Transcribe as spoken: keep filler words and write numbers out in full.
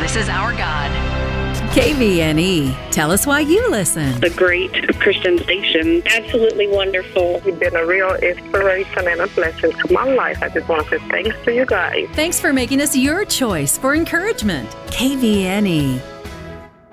This is our God. K V N E. Tell us why you listen. A great Christian station. Absolutely wonderful. You've been a real inspiration and a blessing to my life. I just want to say thanks to you guys. Thanks for making us your choice for encouragement. K V N E.